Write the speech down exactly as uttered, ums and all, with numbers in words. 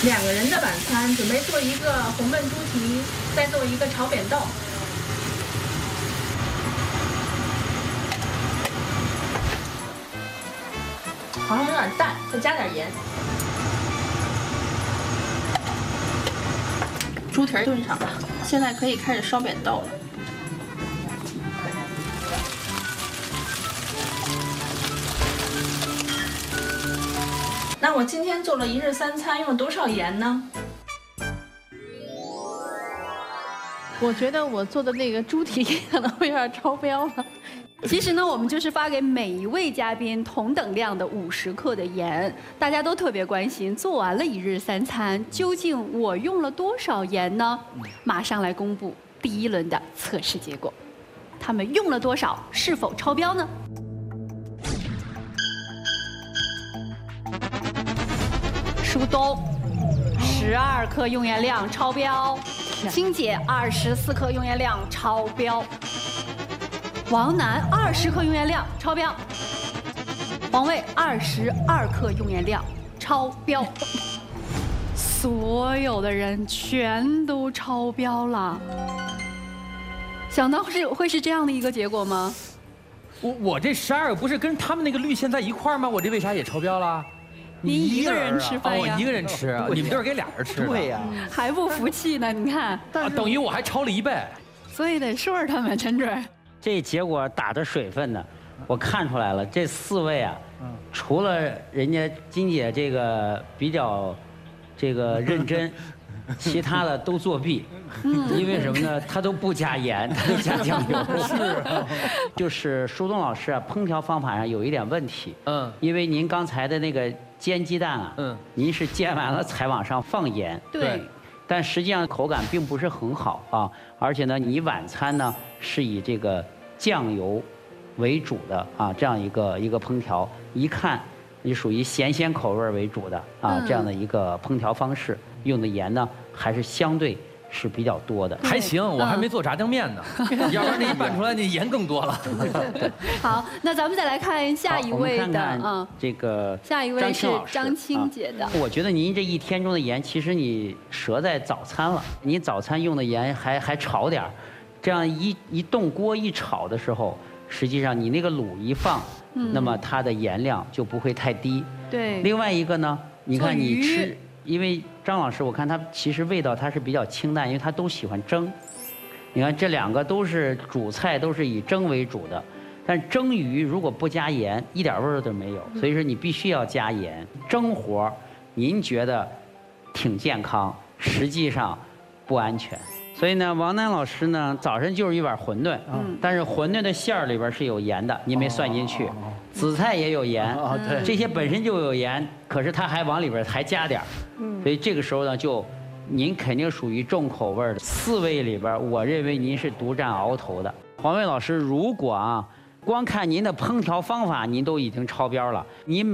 两个人的晚餐，准备做一个红焖猪蹄，再做一个炒扁豆。好像有点淡，再加点盐。猪蹄儿炖上了，现在可以开始烧扁豆了。那我今天做了一日三餐，用了多少盐呢？我觉得我做的那个猪蹄可能会有点超标了。 其实呢，我们就是发给每一位嘉宾同等量的五十克的盐，大家都特别关心，做完了一日三餐，究竟我用了多少盐呢？马上来公布第一轮的测试结果，他们用了多少，是否超标呢？舒东，十二克用盐量超标；青姐二十四克用盐量超标。王楠二十克用盐量超标，黄卫二十二克用盐量超标，所有的人全都超标了。想到是会是这样的一个结果吗？ 我我这十二不是跟他们那个绿线在一块儿吗？我这为啥也超标了？ 您一个人吃饭呀？ 我一个人吃，你们都是给俩人吃。 对呀， 还不服气呢？你看， 等于我还超了一倍。 所以得说说他们，陈主任。 这结果打的水分呢，我看出来了。这四位啊，除了人家金姐这个比较这个认真，其他的都作弊。因为什么呢？他都不加盐，他都加酱油。是，就是舒东老师啊，烹调方法上有一点问题。嗯，因为您刚才的那个煎鸡蛋啊，嗯，您是煎完了才往上放盐。 对。 但实际上口感并不是很好啊，而且呢，你晚餐呢是以这个酱油为主的啊，这样一个一个烹调，一看你属于咸鲜口味为主的啊，这样的一个烹调方式，用的盐呢还是相对是比较多的。 还行，我还没做炸酱面呢，要不然这一拌出来，那盐更多了。 好，那咱们再来看下一位的啊，这个下一位是张青姐的。 我觉得您这一天中的盐，其实你折在早餐了。你早餐用的盐还还炒点儿，这样一一动锅一炒的时候，实际上你那个卤一放，那么它的盐量就不会太低。 对。 另外一个呢，你看你吃。因为张老师，我看他其实味道他是比较清淡，因为他都喜欢蒸。你看这两个都是主菜，都是以蒸为主的。但蒸鱼如果不加盐，一点味儿都没有。所以说你必须要加盐。蒸活，您觉得挺健康，实际上不安全。所以呢，王楠老师呢，早晨就是一碗馄饨，嗯，但是馄饨的馅儿里边是有盐的，您没算进去。紫菜也有盐，啊，对，这些本身就有盐，可是他还往里边还加点儿，嗯，所以这个时候呢，就您肯定属于重口味的。四位里边，我认为您是独占鳌头的。黄卫老师，如果啊，光看您的烹调方法，您都已经超标了，您。